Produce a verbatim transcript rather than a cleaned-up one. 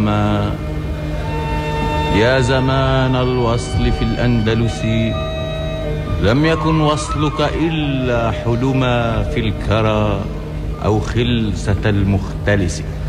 ظلما. يا زمان الوصل في الأندلس، لم يكن وصلك إلا حلما في الكرى أو خلسة المختلس.